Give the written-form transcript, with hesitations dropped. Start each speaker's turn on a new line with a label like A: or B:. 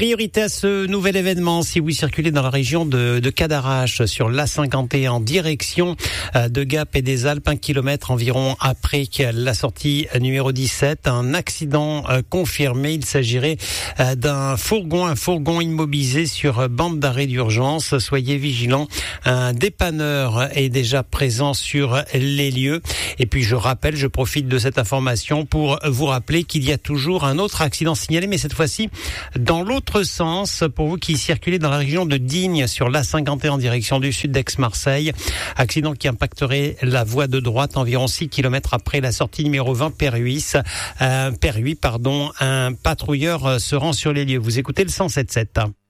A: Priorité à ce nouvel événement si vous circulez dans la région de Cadarache sur l'A51 en direction de Gap et des Alpes, 1 kilomètre environ après la sortie numéro 17. Un accident confirmé. Il s'agirait d'un fourgon immobilisé sur bande d'arrêt d'urgence. Soyez vigilants. Un dépanneur est déjà présent sur les lieux. Et puis je profite de cette information pour vous rappeler qu'il y a toujours un autre accident signalé, mais cette fois-ci dans l'autre sens, pour vous qui circulez dans la région de Digne sur l'A51 en direction du sud d'Aix-Marseille. Accident qui impacterait la voie de droite environ 6 km après la sortie numéro 20 Père-Huit. Un patrouilleur se rend sur les lieux. Vous écoutez le 107.7.